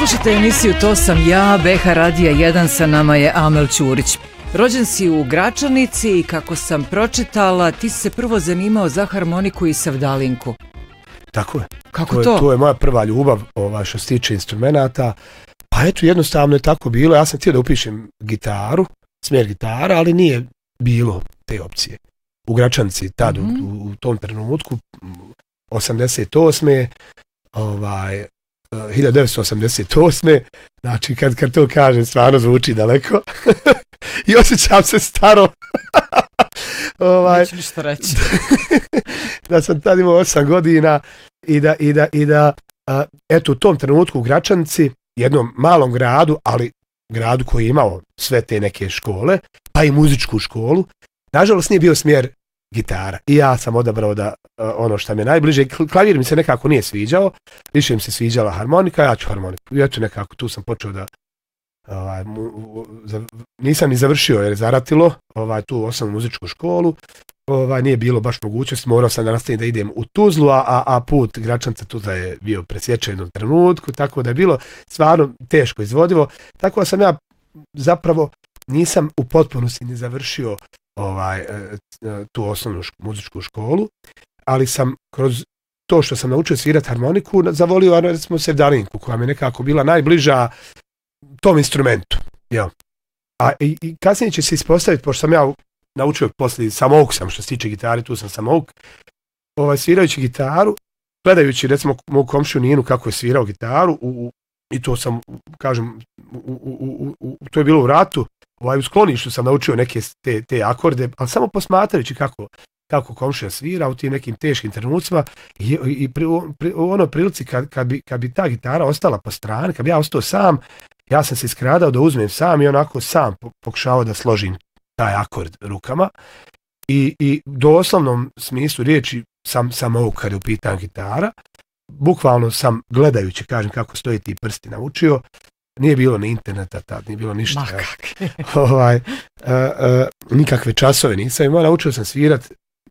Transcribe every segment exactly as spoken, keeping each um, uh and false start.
Slušajte emisiju To sam ja, B H Radija jedan, sa nama je Amel Ćurić. Rođen si u Gračanici i kako sam pročitala, ti si se prvo zanimao za harmoniku i savdalinku. Tako je. Kako to? To? Je, to je moja prva ljubav ovaj, što se tiče instrumenta. Pa eto, jednostavno je tako bilo. Ja sam htio da upišem gitaru, smjer gitara, ali nije bilo te opcije. U Gračanici, tad, mm-hmm. u, u tom trenutku, osamdeset osme ovaj, hiljadu devetsto osamdeset osme znači kad, kad to kažem stvarno zvuči daleko i osjećam se staro. ovaj, Neću ništa reći. Da sam tad imao osam godina i da, i da, i da a, eto u tom trenutku u Gračanici, jednom malom gradu, ali gradu koji je imao sve te neke škole, pa i muzičku školu, nažalost nije bio smjer gitara. I ja sam odabrao da uh, ono što mi je najbliže, klavir mi se nekako nije sviđao, više mi se sviđala harmonika, ja ću harmoniku. I eto nekako tu sam počeo da ovaj, mu, za, nisam ni završio jer je zaratilo ovaj, tu osnovnu muzičku školu, ovaj, nije bilo baš mogućnosti, morao sam da nastavim da idem u Tuzlu, a, a put Gračanca Tuzla je bio presječen u trenutku, tako da je bilo stvarno teško izvodivo, tako da sam ja zapravo nisam u potpunosti ni završio ovaj tu osnovnu ško, muzičku školu, ali sam kroz to što sam naučio svirati harmoniku zavolio recimo sevdalinku koja mi nekako bila najbliža tom instrumentu. Ja. A i, i kasnije će se ispostaviti, pošto sam ja naučio poslije samouk sam što se tiče gitare, tu sam samouk, ovaj, svirajući gitaru, gledajući recimo mog komšiju Ninu kako je svirao gitaru u, i to sam, kažem, u, u, u, u, to je bilo u ratu, ovaj, u skloništu sam naučio neke te, te akorde, ali samo posmatrajući kako, kako komšija svira u tim nekim teškim trenucima i, i pri, pri, u onoj prilici kad, kad, bi, kad bi ta gitara ostala po strani, kad bi ja ostao sam, ja sam se iskradao da uzmem sam i onako sam pokušao da složim taj akord rukama i, i doslovnom smislu riječi sam samouk kad je u pitanju gitara. Bukvalno sam gledajući, kažem, kako stoje ti prsti naučio. Nije bilo ni interneta tad, nije bilo ništa. ovaj, uh, uh, nikakve časove nisam imao. Naučio sam svirat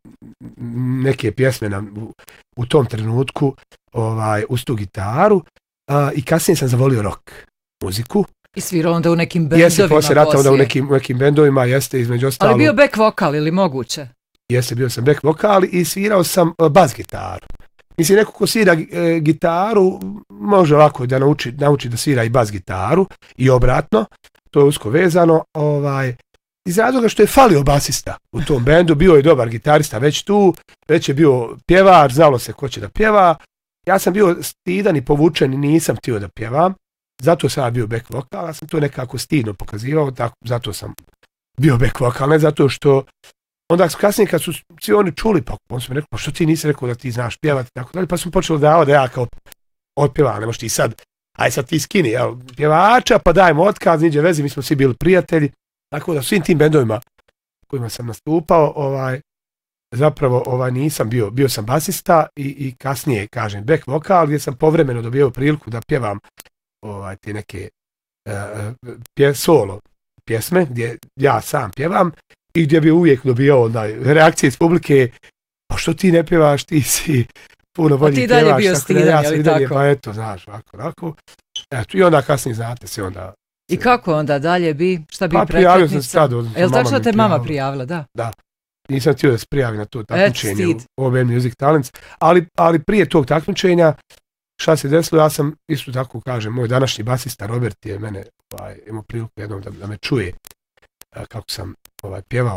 neke pjesme na, u, u tom trenutku ovaj, uz tu gitaru uh, i kasnije sam zavolio rock muziku. I svirao onda u nekim bendovima poslije. Jeste poslije rata onda u nekim, u nekim bendovima, jeste između ostalo. Ali bio back vokal ili moguće? Jeste, bio sam back vokal i svirao sam uh, bas gitaru. Mislim, neko ko svira e, gitaru, može ovako da nauči, nauči da svira i bas gitaru i obratno, to je usko vezano, ovaj, iz razloga što je falio basista u tom bendu, bio je dobar gitarista već tu, već je bio pjevar, znalo se ko će da pjeva, ja sam bio stidan i povučen i nisam htio da pjevam, zato sam ja bio back vokal, ja sam to nekako stidno pokazivao, tako, zato sam bio back vokal, ne zato što onda kasnije kad su svi oni čuli, pa on su mi rekao, pa što ti nisi rekao da ti znaš pjevati, tako dalje, pa sam počeli davao da ja kao otpjevam, ne možeš ti sad, aj sad ti skini, jel, pjevača, pa dajmo otkaz, niđe vezi, mi smo svi bili prijatelji, tako da svim tim bendovima kojima sam nastupao, ovaj, zapravo ovaj, nisam bio, bio sam basista i, i kasnije, kažem, back vokal, gdje sam povremeno dobio priliku da pjevam ovaj, te neke uh, pje, solo pjesme, gdje ja sam pjevam, i gdje bi uvijek dobio onaj, reakcije iz publike, pa što ti ne pjevaš, ti si puno bolji pjevaš. A ti dalje bio stidan, ja je li tako? Pa eto, znaš, ovako, ovako. Eto, i onda kasnije, znate se, onda... I kako onda dalje bi, šta bi pa, prekretnica? Pa prijavio sam se tad. Je li tačno te mama prijavila, da? Da. Nisam htio da se prijavim na to takmičenje u O B N Music Talents, ali, ali prije tog takmičenja, šta se desilo, ja sam, isto tako kažem, moj današnji basista Robert je mene ovaj, imao priliku jednom da, da me čuje kako sam ovaj, pjevao